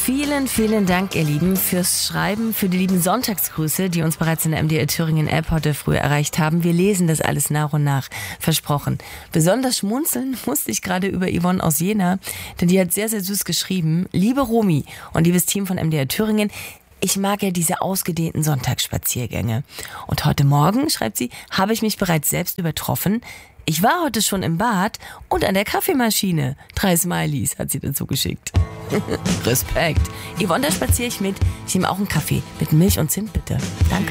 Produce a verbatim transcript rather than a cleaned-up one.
Vielen, vielen Dank, ihr Lieben, fürs Schreiben, für die lieben Sonntagsgrüße, die uns bereits in der M D R Thüringen App heute früh erreicht haben. Wir lesen das alles nach und nach, versprochen. Besonders schmunzeln musste ich gerade über Yvonne aus Jena, denn die hat sehr, sehr süß geschrieben. Liebe Romy und liebes Team von M D R Thüringen, ich mag ja diese ausgedehnten Sonntagsspaziergänge. Und heute Morgen, schreibt sie, habe ich mich bereits selbst übertroffen. Ich war heute schon im Bad und an der Kaffeemaschine. Drei Smileys hat sie dazu geschickt. Respekt. Yvonne, da spaziere ich mit. Ich nehme auch einen Kaffee mit Milch und Zimt, bitte. Danke.